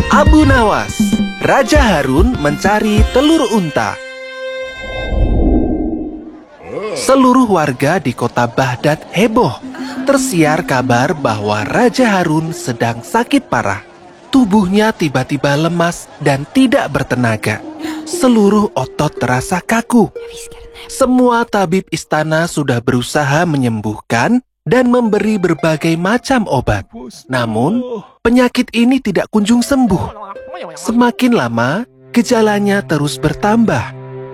Abu Nawas, Raja Harun mencari telur unta. Seluruh warga di kota Baghdad heboh. Tersiar kabar bahwa Raja Harun sedang sakit parah. Tubuhnya tiba-tiba lemas dan tidak bertenaga. Seluruh otot terasa kaku. Semua tabib istana sudah berusaha menyembuhkan dan memberi berbagai macam obat. Namun, penyakit ini tidak kunjung sembuh. Semakin lama, gejalanya terus bertambah.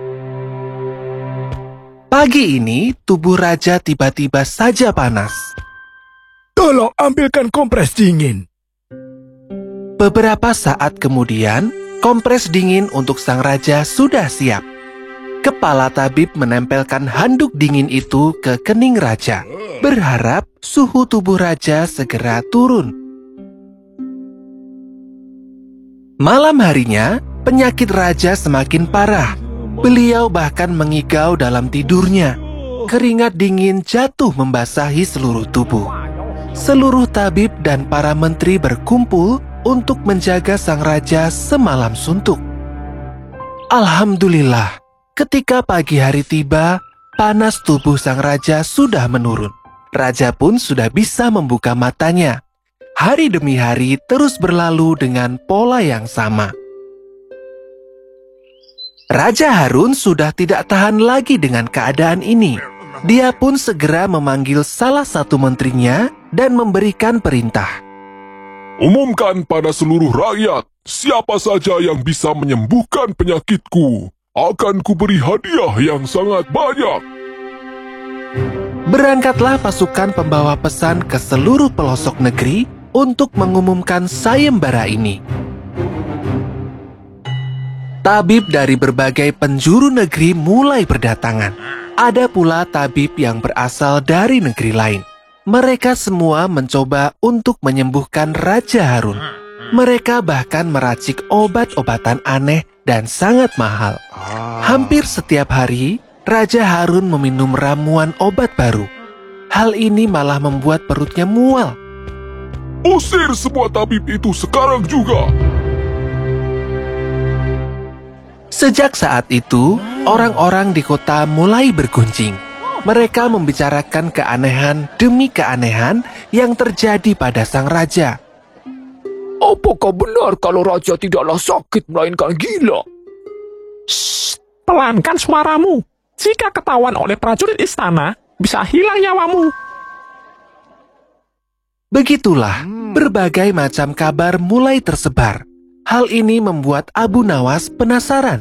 Pagi ini, tubuh raja tiba-tiba saja panas. Tolong ambilkan kompres dingin. Beberapa saat kemudian, kompres dingin untuk sang raja sudah siap. Kepala tabib menempelkan handuk dingin itu ke kening raja, berharap suhu tubuh raja segera turun. Malam harinya, penyakit raja semakin parah. Beliau bahkan mengigau dalam tidurnya. Keringat dingin jatuh membasahi seluruh tubuh. Seluruh tabib dan para menteri berkumpul untuk menjaga sang raja semalam suntuk. Alhamdulillah, ketika pagi hari tiba, panas tubuh sang raja sudah menurun. Raja pun sudah bisa membuka matanya. Hari demi hari terus berlalu dengan pola yang sama. Raja Harun sudah tidak tahan lagi dengan keadaan ini. Dia pun segera memanggil salah satu menterinya dan memberikan perintah. Umumkan pada seluruh rakyat, siapa saja yang bisa menyembuhkan penyakitku, akan kuberi hadiah yang sangat banyak. Berangkatlah pasukan pembawa pesan ke seluruh pelosok negeri untuk mengumumkan sayembara ini. Tabib dari berbagai penjuru negeri mulai berdatangan. Ada pula tabib yang berasal dari negeri lain. Mereka semua mencoba untuk menyembuhkan Raja Harun. Mereka bahkan meracik obat-obatan aneh dan sangat mahal. Hampir setiap hari, Raja Harun meminum ramuan obat baru. Hal ini malah membuat perutnya mual. Usir semua tabib itu sekarang juga. Sejak saat itu, orang-orang di kota mulai bergunjing. Mereka membicarakan keanehan demi keanehan yang terjadi pada sang raja. Apakah benar kalau raja tidaklah sakit melainkan gila? Shh, pelankan suaramu. Jika ketahuan oleh prajurit istana, bisa hilang nyawamu. Begitulah, berbagai macam kabar mulai tersebar. Hal ini membuat Abu Nawas penasaran.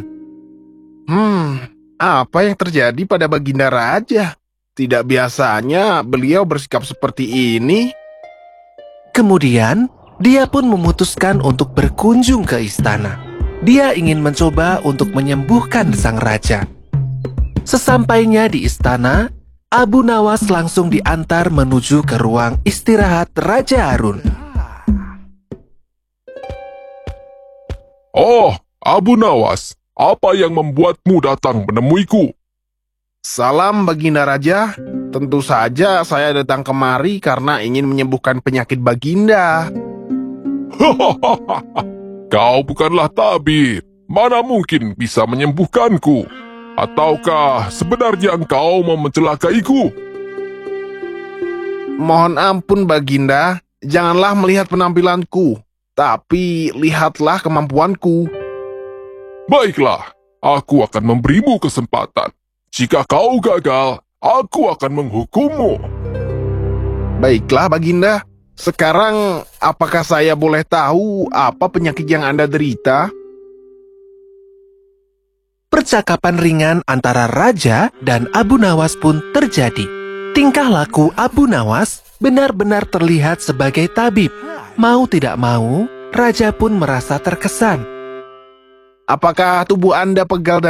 Apa yang terjadi pada Baginda Raja? Tidak biasanya beliau bersikap seperti ini. Kemudian, dia pun memutuskan untuk berkunjung ke istana. Dia ingin mencoba untuk menyembuhkan sang raja. Sesampainya di istana, Abu Nawas langsung diantar menuju ke ruang istirahat Raja Harun. Oh, Abu Nawas, apa yang membuatmu datang menemuiku? Salam Baginda Raja. Tentu saja saya datang kemari karena ingin menyembuhkan penyakit Baginda. Kau bukanlah tabib. Mana mungkin bisa menyembuhkanku? Ataukah sebenarnya engkau mau mencelakaiku? Mohon ampun Baginda, janganlah melihat penampilanku, tapi lihatlah kemampuanku. Baiklah, aku akan memberimu kesempatan. Jika kau gagal, aku akan menghukummu. Baiklah Baginda, sekarang apakah saya boleh tahu apa penyakit yang Anda derita? Percakapan ringan antara raja dan Abu Nawas pun terjadi. Tingkah laku Abu Nawas benar-benar terlihat sebagai tabib. Mau tidak mau, raja pun merasa terkesan. Apakah tubuh Anda pegal dan